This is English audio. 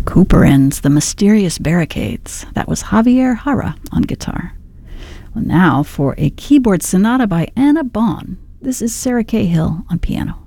Cooper ends The Mysterious Barricades. That was Javier Jara on guitar. Well, now for a keyboard sonata by Anna Bonn. This is Sarah Cahill on piano.